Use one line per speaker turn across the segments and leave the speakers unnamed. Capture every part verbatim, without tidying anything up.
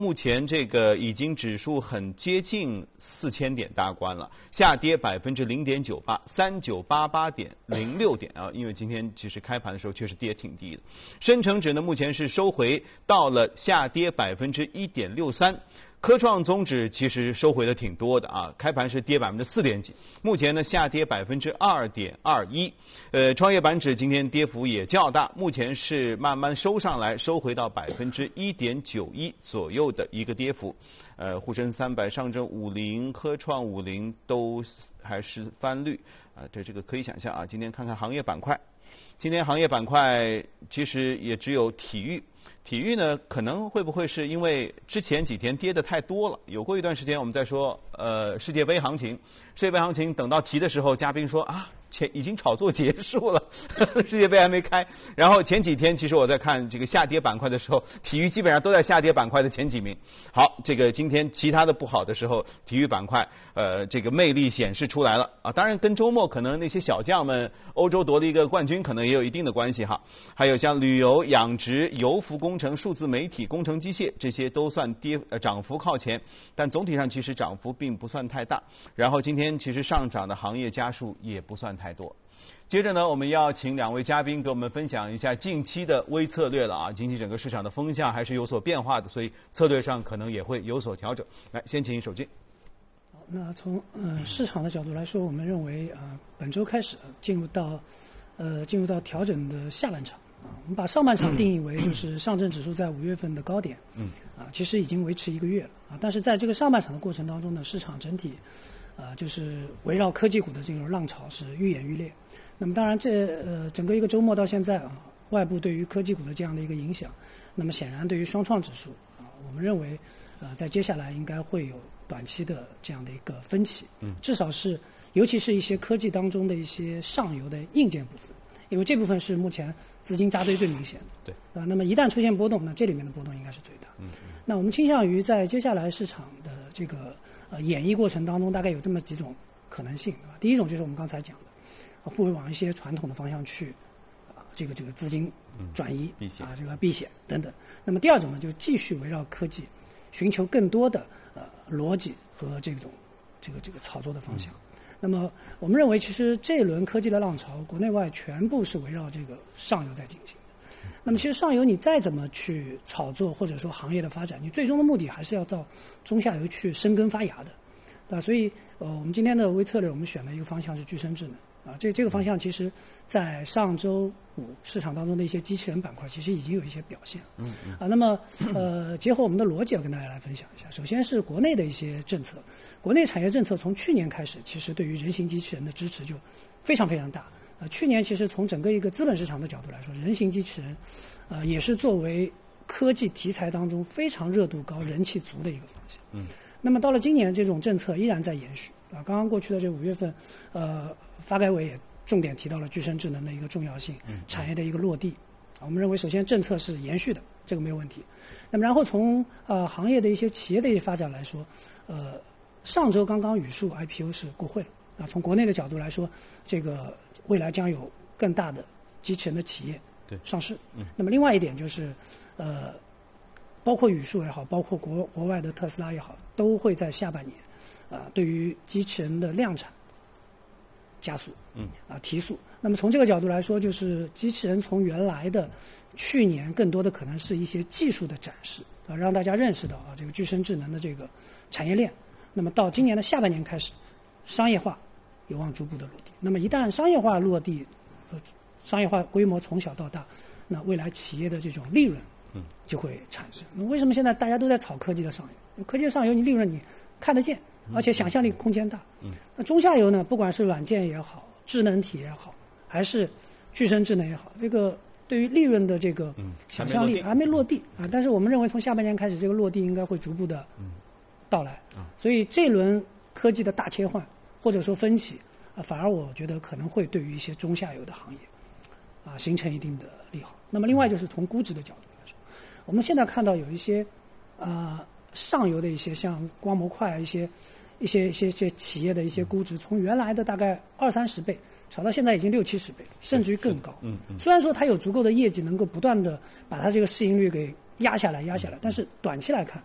目前这个已经指数很接近四千点大关了，下跌百分之零点九八，三九八八点零六点啊。因为今天其实开盘的时候确实跌挺低的。深成指呢目前是收回到了下跌百分之一点六三。科创综指其实收回的挺多的啊，开盘是跌百分之四点几，目前呢下跌百分之二点二一。呃，创业板指今天跌幅也较大，目前是慢慢收上来，收回到百分之一点九一左右的一个跌幅。呃，沪深三百、上证五零、科创五零都还是翻绿啊，这这个可以想象啊。今天看看行业板块，今天行业板块其实也只有体育。体育呢，可能会不会是因为之前几天跌的太多了？有过一段时间我们在说，呃，世界杯行情，世界杯行情等到提的时候，嘉宾说啊，前已经炒作结束了，世界杯还没开。然后前几天其实我在看这个下跌板块的时候，体育基本上都在下跌板块的前几名。好，这个今天其他的不好的时候，体育板块呃这个魅力显示出来了啊。当然跟周末可能那些小将们欧洲夺了一个冠军，可能也有一定的关系哈。还有像旅游、养殖、油服工程、数字媒体、工程机械，这些都算跌呃涨幅靠前，但总体上其实涨幅并不算太大。然后今天其实上涨的行业家数也不算太多。接着呢，我们要请两位嘉宾给我们分享一下近期的微策略了啊。近期整个市场的风向还是有所变化的，所以策略上可能也会有所调整。来，先请首君。
好，那从呃市场的角度来说，我们认为啊、呃，本周开始进入到呃进入到调整的下半场啊。我们把上半场定义为就是上证指数在五月份的高点，嗯，啊，其实已经维持一个月了啊。但是在这个上半场的过程当中呢，市场整体啊、呃、就是围绕科技股的这种浪潮是愈演愈烈。那么当然这，这呃整个一个周末到现在啊，外部对于科技股的这样的一个影响，那么显然对于双创指数啊，我们认为呃在接下来应该会有短期的这样的一个分歧，嗯，至少是尤其是一些科技当中的一些上游的硬件部分，因为这部分是目前资金扎堆最明显的，
对
啊，那么一旦出现波动，那这里面的波动应该是最大。嗯，那我们倾向于在接下来市场的这个呃演绎过程当中，大概有这么几种可能性，对吧？第一种就是我们刚才讲的。会往一些传统的方向去，啊，这个这个资金转移、嗯、啊，这个避险等等。那么第二种呢，就继续围绕科技，寻求更多的呃逻辑和这种这个这个炒作的方向。嗯、那么我们认为，其实这一轮科技的浪潮，国内外全部是围绕这个上游在进行的。那么其实上游你再怎么去炒作或者说行业的发展，你最终的目的还是要到中下游去生根发芽的，对吧？所以呃，我们今天的微策略，我们选的一个方向是具身智能。啊，这这个方向其实，在上周五市场当中的一些机器人板块，其实已经有一些表现。嗯嗯。啊，那么呃，结合我们的逻辑，要跟大家来分享一下。首先是国内的一些政策，国内产业政策从去年开始，其实对于人形机器人的支持就非常非常大。啊，去年其实从整个一个资本市场的角度来说，人形机器人，呃，也是作为科技题材当中非常热度高、人气足的一个方向。嗯。那么到了今年，这种政策依然在延续。啊，刚刚过去的这五月份，呃，发改委也重点提到了具身智能的一个重要性，产业的一个落地。啊，我们认为首先政策是延续的，这个没有问题。那么然后从呃行业的一些企业的一些发展来说，呃，上周刚刚宇树 I P O 是过会了。啊，从国内的角度来说，这个未来将有更大的机器人的企业上市。嗯。那么另外一点就是，呃，包括宇树也好，包括国国外的特斯拉也好，都会在下半年。啊，对于机器人的量产加速，嗯，啊提速。那么从这个角度来说，就是机器人从原来的去年更多的可能是一些技术的展示啊，让大家认识到啊这个具身智能的这个产业链。那么到今年的下半年开始，商业化有望逐步的落地。那么一旦商业化落地，呃，商业化规模从小到大，那未来企业的这种利润，嗯，就会产生。那为什么现在大家都在炒科技的上游？科技的上游，你利润你看得见。而且想象力空间大。嗯，那中下游呢？不管是软件也好，智能体也好，还是具身智能也好，这个对于利润的这个想象力还没落地啊。但是我们认为，从下半年开始，这个落地应该会逐步的到来。所以这轮科技的大切换或者说分歧啊，反而我觉得可能会对于一些中下游的行业啊形成一定的利好。那么另外就是从估值的角度来说，我们现在看到有一些啊上游的一些像光模块一些。一些一些一些企业的一些估值，从原来的大概二三十倍，炒到现在已经六七十倍，甚至于更高。嗯嗯。虽然说它有足够的业绩，能够不断的把它这个市盈率给压下来、压下来，但是短期来看，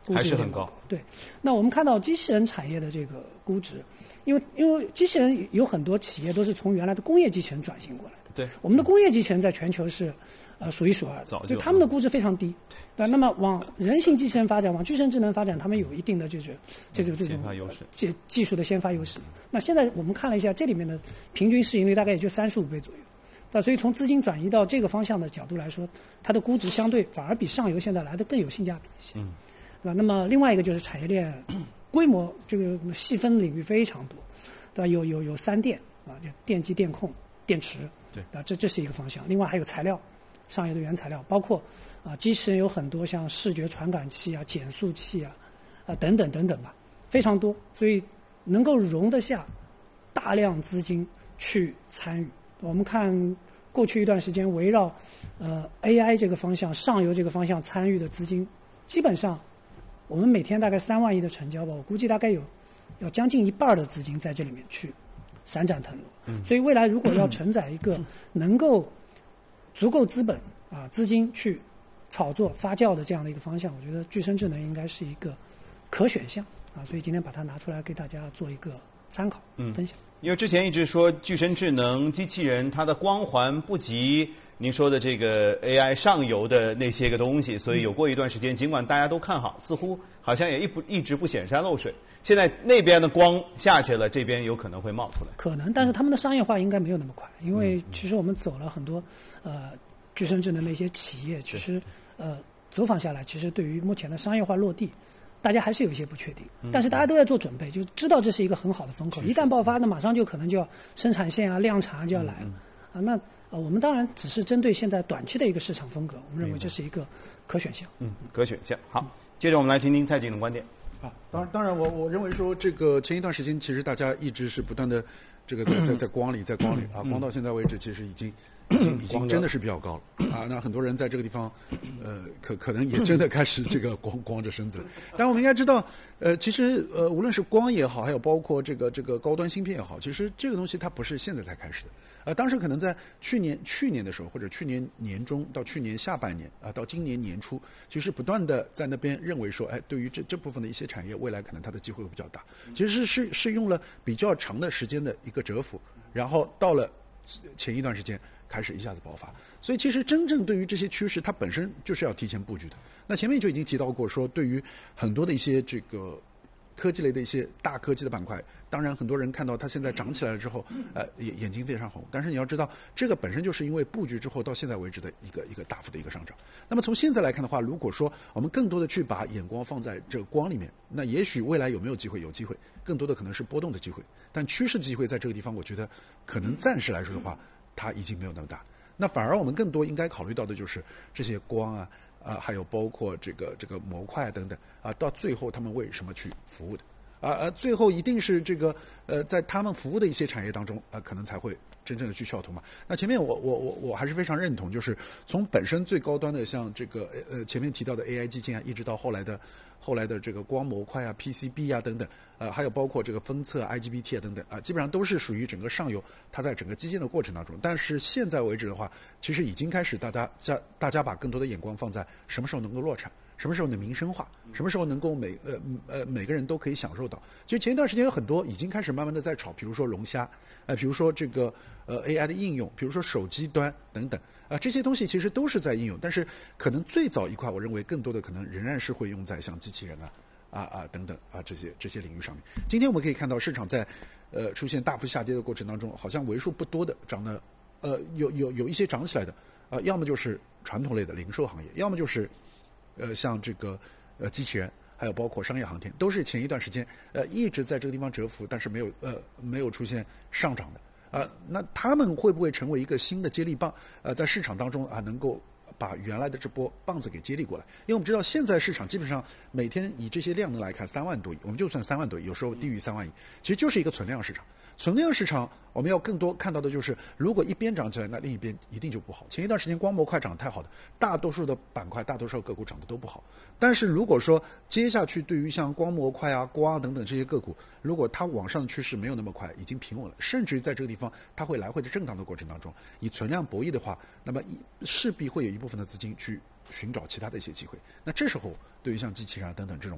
估值
还是很高。
对，那我们看到机器人产业的这个估值，因为因为机器人有很多企业都是从原来的工业机器人转型过来的。
对，
我们的工业机器人在全球是呃数一数二的，所以他们的估值非常低。对，那么往人形机器人发展，往具身智能发展，他们有一定的就是这种这种技技术的先发优势。那现在我们看了一下，这里面的平均市盈率大概也就三十五倍左右。那所以从资金转移到这个方向的角度来说，它的估值相对反而比上游现在来的更有性价比一些，嗯，对吧？那么另外一个就是产业链规模这个细分领域非常多，对吧？有有有三电啊，电机、电控、电池，
对，
啊，这这是一个方向。另外还有材料，上游的原材料，包括啊机器人有很多像视觉传感器啊、减速器啊啊等等等等吧，非常多，所以能够容得下大量资金去参与。我们看过去一段时间，围绕呃 A I 这个方向、上游这个方向参与的资金，基本上我们每天大概三万亿的成交吧，我估计大概有要将近一半的资金在这里面去闪展腾挪。嗯，所以未来如果要承载一个能够足够资本啊资金去炒作发酵的这样的一个方向，我觉得具身智能应该是一个可选项啊，所以今天把它拿出来给大家做一个参考、嗯、分享。
因为之前一直说具身智能机器人它的光环不及您说的这个 A I 上游的那些个东西，所以有过一段时间，尽管大家都看好，似乎好像也一不一直不显山露水。现在那边的光下去了，这边有可能会冒出来。
可能，但是他们的商业化应该没有那么快，因为其实我们走了很多呃具身智能的一些企业，其实呃走访下来，其实对于目前的商业化落地，大家还是有一些不确定，但是大家都在做准备，就知道这是一个很好的风口，一旦爆发，那马上就可能就要生产线啊、量产就要来了，啊，那呃我们当然只是针对现在短期的一个市场风格，我们认为这是一个可选项。
嗯，可选项。好，接着我们来听听蔡警的观点。
啊，当然，当然我，我我认为说，这个前一段时间，其实大家一直是不断的，这个在在在光里，在光里啊，光到现在为止，其实已经。已经已经真的是比较高了啊！那很多人在这个地方，呃，可可能也真的开始这个光光着身子了。但我们应该知道，呃，其实呃，无论是光也好，还有包括这个这个高端芯片也好，其实这个东西它不是现在才开始的。呃，当时可能在去年去年的时候，或者去年年中到去年下半年啊，到今年年初，其实不断的在那边认为说，哎，对于这这部分的一些产业，未来可能它的机会会比较大。其实是是是用了比较长的时间的一个蛰伏，然后到了前一段时间。开始一下子爆发，所以其实真正对于这些趋势，它本身就是要提前布局的。那前面就已经提到过，说对于很多的一些这个科技类的一些大科技的板块，当然很多人看到它现在涨起来了之后，呃，眼眼睛非常红。但是你要知道，这个本身就是因为布局之后到现在为止的一个一个大幅的一个上涨。那么从现在来看的话，如果说我们更多的去把眼光放在这个光里面，那也许未来有没有机会？有机会，更多的可能是波动的机会。但趋势机会在这个地方，我觉得可能暂时来说的话。它已经没有那么大，那反而我们更多应该考虑到的就是这些光啊，啊，还有包括这个这个模块啊等等啊，到最后他们为什么去服务的？啊啊，最后一定是这个呃，在他们服务的一些产业当中啊，可能才会真正的去效投嘛。那前面我我我我还是非常认同，就是从本身最高端的像这个呃前面提到的 A I 基建啊，一直到后来的后来的这个光模块啊、P C B 啊等等，呃，还有包括这个封测、I G B T 啊等等啊，基本上都是属于整个上游，它在整个基建的过程当中。但是现在为止的话，其实已经开始大家在大家把更多的眼光放在什么时候能够落产。什么时候能民生化？什么时候能够每呃呃每个人都可以享受到？其实前一段时间有很多已经开始慢慢的在炒，比如说龙虾，呃，比如说这个呃 A I 的应用，比如说手机端等等啊、呃，这些东西其实都是在应用，但是可能最早一块，我认为更多的可能仍然是会用在像机器人啊啊啊等等啊这些这些领域上面。今天我们可以看到市场在呃出现大幅下跌的过程当中，好像为数不多的涨的呃有有有一些涨起来的啊、呃，要么就是传统类的零售行业，要么就是呃，像这个呃机器人，还有包括商业航天，都是前一段时间呃一直在这个地方蛰伏，但是没有呃没有出现上涨的啊、呃。那他们会不会成为一个新的接力棒？呃，在市场当中啊，能够把原来的这波棒子给接力过来？因为我们知道现在市场基本上每天以这些量能来看，三万多亿，我们就算三万多亿，有时候低于三万亿，其实就是一个存量市场。存量市场，我们要更多看到的就是，如果一边涨起来，那另一边一定就不好。前一段时间光模块涨得太好的，大多数的板块、大多数个股涨得都不好。但是如果说接下去对于像光模块啊、光啊等等这些个股，如果它往上的趋势没有那么快，已经平稳了，甚至在这个地方它会来回的震荡的过程当中，以存量博弈的话，那么势必会有一部分的资金去寻找其他的一些机会。那这时候对于像机器人啊等等这种